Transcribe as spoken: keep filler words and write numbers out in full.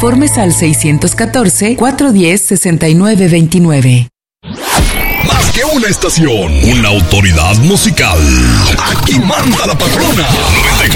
Informes al seis uno cuatro, cuatro uno cero, seis nueve dos nueve. Más que una estación, una autoridad musical. Aquí manda la patrona.